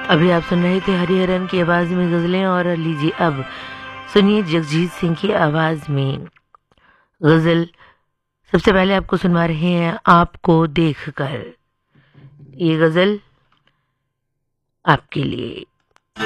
अभी आप सुन रहे थे हरिहरन की आवाज में गजलें, और लीजिए अब सुनिए जगजीत सिंह की आवाज में गजल। सबसे पहले आपको सुनवा रहे हैं आपको देखकर, ये गजल आपके लिए।